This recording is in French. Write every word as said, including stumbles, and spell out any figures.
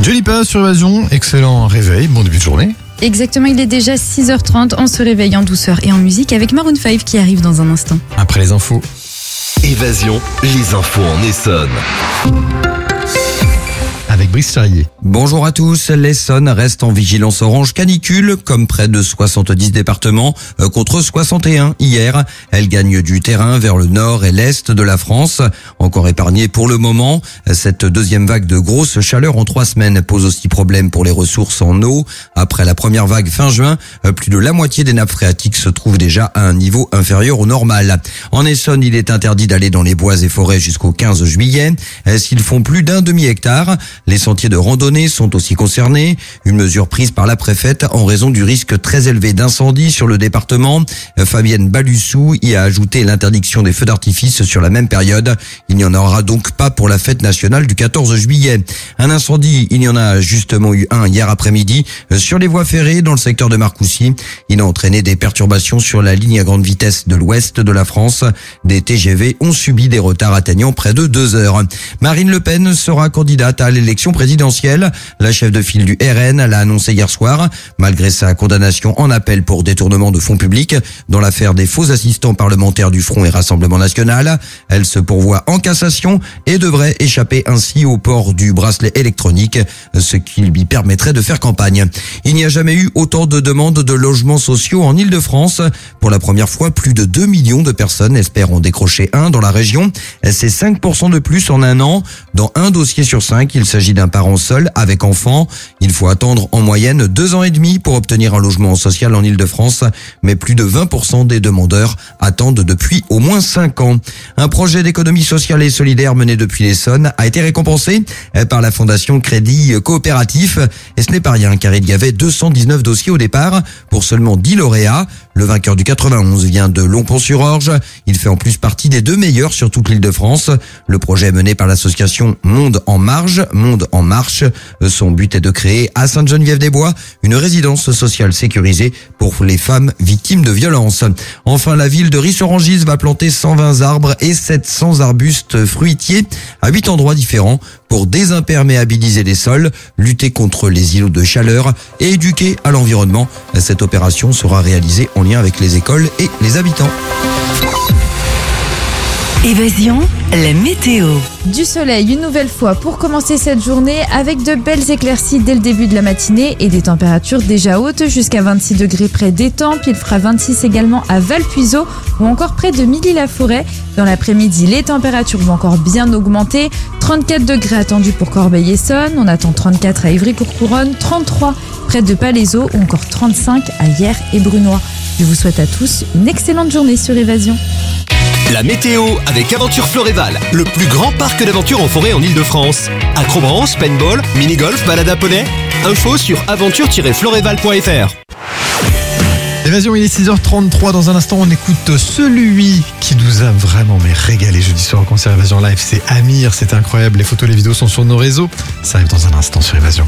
Jolipa sur Évasion, excellent réveil, bon début de journée. Exactement, il est déjà six heures trente, on se réveille en douceur et en musique avec Maroon cinq qui arrive dans un instant. Après les infos. Évasion, les infos en Essonne. Avec Brice Charrier. Bonjour à tous, l'Essonne reste en vigilance orange canicule, comme près de soixante-dix départements, euh, contre soixante et un hier. Elle gagne du terrain vers le nord et l'est de la France. Encore épargnée pour le moment, cette deuxième vague de grosse chaleur en trois semaines pose aussi problème pour les ressources en eau. Après la première vague fin juin, euh, plus de la moitié des nappes phréatiques se trouvent déjà à un niveau inférieur au normal. En Essonne, il est interdit d'aller dans les bois et forêts jusqu'au quinze juillet, euh, s'ils font plus d'un demi-hectare. Les sentiers de randonnée sont aussi concernés. Une mesure prise par la préfète en raison du risque très élevé d'incendie sur le département. Fabienne Balussou y a ajouté l'interdiction des feux d'artifice sur la même période. Il n'y en aura donc pas pour la fête nationale du quatorze juillet. Un incendie, il y en a justement eu un hier après-midi sur les voies ferrées dans le secteur de Marcoussis. Il a entraîné des perturbations sur la ligne à grande vitesse de l'ouest de la France. Des T G V ont subi des retards atteignant près de deux heures. Marine Le Pen sera candidate à l'élection présidentielle. La chef de file du R N l'a annoncé hier soir. Malgré sa condamnation en appel pour détournement de fonds publics dans l'affaire des faux assistants parlementaires du Front et Rassemblement National, elle se pourvoit en cassation et devrait échapper ainsi au port du bracelet électronique, ce qui lui permettrait de faire campagne. Il n'y a jamais eu autant de demandes de logements sociaux en Ile-de-France. Pour la première fois, plus de deux millions de personnes espèrent en décrocher un dans la région. C'est cinq pour cent de plus en un an. Dans un dossier sur cinq, il s'agit d'un parent seul avec enfant. Il faut attendre en moyenne deux ans et demi pour obtenir un logement social en Ile-de-France, mais plus de vingt pour cent des demandeurs attendent depuis au moins cinq ans. Un projet d'économie sociale et solidaire mené depuis l'Essonne a été récompensé par la Fondation Crédit Coopératif. Et ce n'est pas rien car il y avait deux cent dix-neuf dossiers au départ pour seulement dix lauréats. Le vainqueur du quatre-vingt-onze vient de Longpont-sur-Orge. Il fait en plus partie des deux meilleurs sur toute l'Île-de-France. Le projet est mené par l'association Monde en Marge, Monde en Marche. Son but est de créer à Sainte-Geneviève-des-Bois une résidence sociale sécurisée pour les femmes victimes de violences. Enfin, la ville de Ris-sur-Rangis va planter cent vingt arbres et sept cents arbustes fruitiers à huit endroits différents pour désimperméabiliser les sols, lutter contre les îlots de chaleur et éduquer à l'environnement. Cette opération sera réalisée en lien avec les écoles et les habitants. Évasion, la météo. Du soleil une nouvelle fois pour commencer cette journée avec de belles éclaircies dès le début de la matinée et des températures déjà hautes jusqu'à vingt-six degrés près d'Étampes. Il fera vingt-six également à Valpuiseau ou encore près de Milly-la-Forêt. Dans l'après-midi, les températures vont encore bien augmenter. trente-quatre degrés attendus pour Corbeil-Essonnes. On attend trente-quatre à Ivry-Courcouronnes, trente-trois près de Palaiseau ou encore trente-cinq à Hyères et Brunoy. Je vous souhaite à tous une excellente journée sur Évasion. La météo avec Aventure Floréval, le plus grand parc d'aventure en forêt en Ile-de-France. Acrobranche, paintball, mini-golf, balade à poney. Info sur aventure tiret floréval point f r. Évasion, il est six heures trente-trois. Dans un instant, on écoute celui qui nous a vraiment mais régalé jeudi soir au concert Évasion Live. C'est Amir, c'est incroyable. Les photos, les vidéos sont sur nos réseaux. Ça arrive dans un instant sur Évasion.